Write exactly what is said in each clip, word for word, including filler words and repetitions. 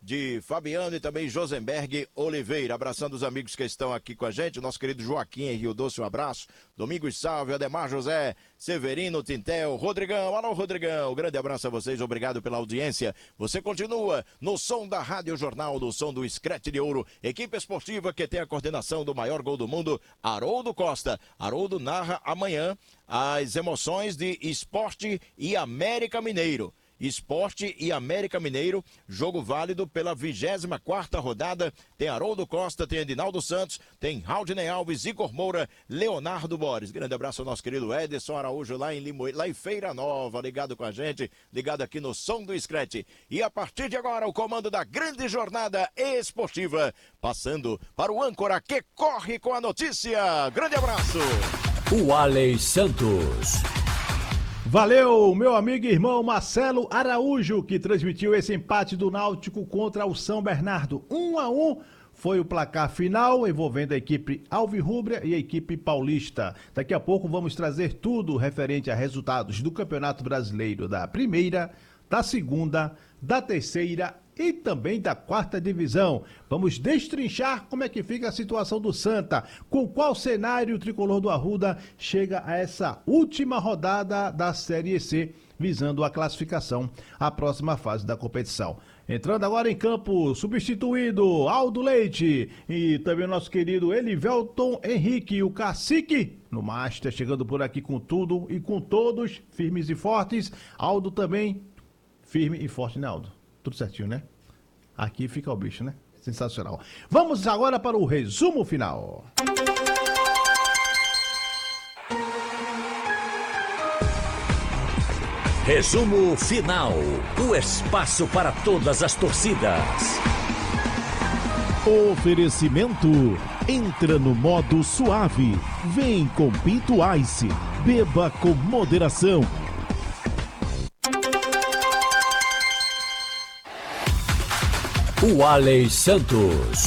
de Fabiano e também Josenberg Oliveira. Abraçando os amigos que estão aqui com a gente, o nosso querido Joaquim em Rio Doce, um abraço. Domingos Salve, Ademar José, Severino, Tintel, Rodrigão. Alô, Rodrigão, grande abraço a vocês, obrigado pela audiência. Você continua no som da Rádio Jornal, no som do Screte de Ouro, equipe esportiva que tem a coordenação do maior gol do mundo, Haroldo Costa. Haroldo narra amanhã as emoções de Esporte e América Mineiro. Esporte e América Mineiro, jogo válido pela vigésima quarta rodada. Tem Haroldo Costa, tem Edinaldo Santos, tem Raudinei Alves, Igor Moura, Leonardo Borges. Grande abraço ao nosso querido Edson Araújo lá em Limoeiro, lá em Feira Nova, ligado com a gente, ligado aqui no som do Screte. E a partir de agora, o comando da grande jornada esportiva, passando para o âncora que corre com a notícia. Grande abraço! O Alex Santos. Valeu, meu amigo e irmão Marcelo Araújo, que transmitiu esse empate do Náutico contra o São Bernardo. Um a um foi o placar final, envolvendo a equipe alvirrubra e a equipe paulista. Daqui a pouco vamos trazer tudo referente a resultados do Campeonato Brasileiro da primeira, da segunda, da terceira e também da quarta divisão. Vamos destrinchar como é que fica a situação do Santa, com qual cenário o tricolor do Arruda chega a essa última rodada da Série C, visando a classificação à próxima fase da competição. Entrando agora em campo, substituído Aldo Leite e também o nosso querido Elivelton Henrique, o Cacique, no Master, chegando por aqui com tudo e com todos, firmes e fortes. Aldo também, firme e forte, né, Aldo? Tudo certinho, né? Aqui fica o bicho, né? Sensacional. Vamos agora para o resumo final. Resumo final. O espaço para todas as torcidas. Oferecimento. Entra no modo suave. Vem com Pinto Ice. Beba com moderação. O Alex Santos.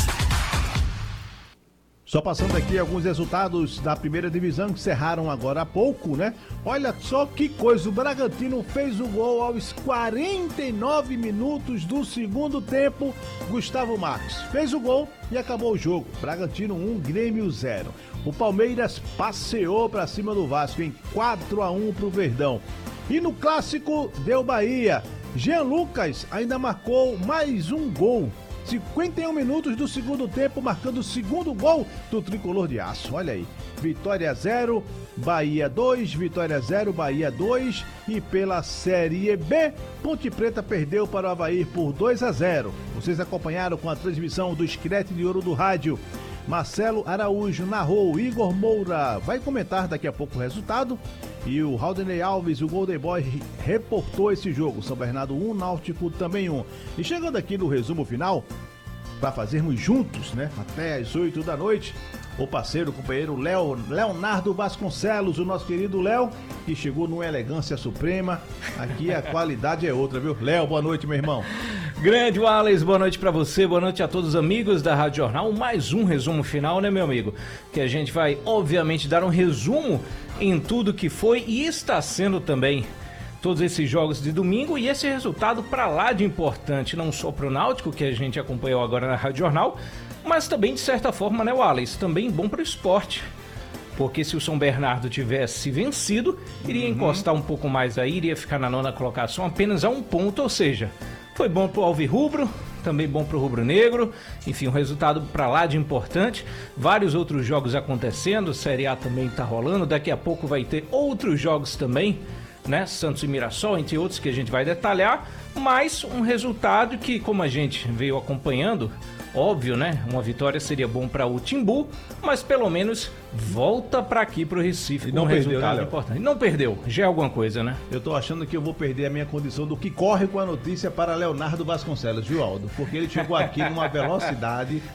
Só passando aqui alguns resultados da primeira divisão que encerraram agora há pouco, né? Olha só que coisa, o Bragantino fez o gol aos quarenta e nove minutos do segundo tempo. Gustavo Marques fez o gol e acabou o jogo. Bragantino um, Grêmio zero. O Palmeiras passeou para cima do Vasco em quatro a um pro Verdão. E no clássico deu Bahia. Jean Lucas ainda marcou mais um gol. cinquenta e um minutos do segundo tempo, marcando o segundo gol do Tricolor de Aço. Olha aí. Vitória zero, Bahia dois, Vitória zero, Bahia dois. E pela Série B, Ponte Preta perdeu para o Avaí por dois a zero. Vocês acompanharam com a transmissão do Screte de Ouro do Rádio. Marcelo Araújo narrou, Igor Moura vai comentar daqui a pouco o resultado. E o Raudinei Alves, o Golden Boy, reportou esse jogo. São Bernardo um, Náutico também um. E chegando aqui no resumo final, para fazermos juntos, né, até às oito da noite, o parceiro, o companheiro Léo, Leonardo Vasconcelos, o nosso querido Léo, que chegou numa elegância suprema. Aqui a qualidade é outra, viu? Léo, boa noite, meu irmão. Grande Wallace, boa noite pra você, boa noite a todos os amigos da Rádio Jornal. Mais um resumo final, né, meu amigo? Que a gente vai, obviamente, dar um resumo em tudo que foi e está sendo também todos esses jogos de domingo e esse resultado pra lá de importante, não só pro Náutico, que a gente acompanhou agora na Rádio Jornal, mas também, de certa forma, né, Wallace, também bom pro esporte. Porque se o São Bernardo tivesse vencido, iria uhum. encostar um pouco mais aí, iria ficar na nona colocação apenas a um ponto, ou seja, foi bom pro Alvirrubro, também bom pro Rubro Negro, enfim, um resultado pra lá de importante, vários outros jogos acontecendo, Série A também tá rolando, daqui a pouco vai ter outros jogos também, né, Santos e Mirassol, entre outros que a gente vai detalhar, mas um resultado que, como a gente veio acompanhando, óbvio, né? Uma vitória seria bom para o Timbu, mas pelo menos volta para aqui pro Recife. E não um perdeu, resultado né, importante. Não perdeu, já é alguma coisa, né? Eu tô achando que eu vou perder a minha condição do que corre com a notícia para Leonardo Vasconcelos, viu, Aldo? Porque ele chegou aqui numa velocidade.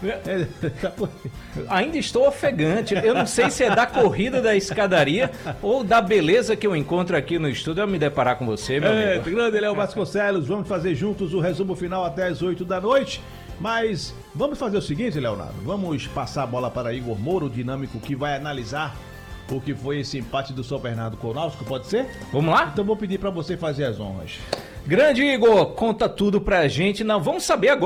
Ainda estou ofegante. Eu não sei se é da corrida da escadaria ou da beleza que eu encontro aqui no estúdio ao me deparar com você, meu é, amigo. Grande Léo Vasconcelos, vamos fazer juntos o resumo final até as oito da noite. Mas vamos fazer o seguinte, Leonardo, vamos passar a bola para Igor Moura, o dinâmico, que vai analisar o que foi esse empate do São Bernardo com o Náutico, pode ser? Vamos lá? Então vou pedir para você fazer as honras. Grande Igor, conta tudo pra gente, não, vamos saber agora.